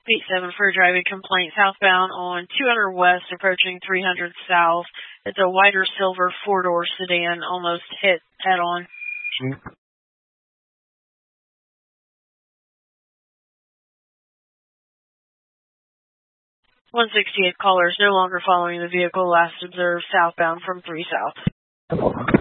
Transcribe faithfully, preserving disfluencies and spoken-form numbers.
eight seven for a driving complaint southbound on two hundred west approaching three hundred south. It's a whiter silver four-door sedan, almost hit head-on. one sixty-eight caller is no longer following the vehicle last observed southbound from three south.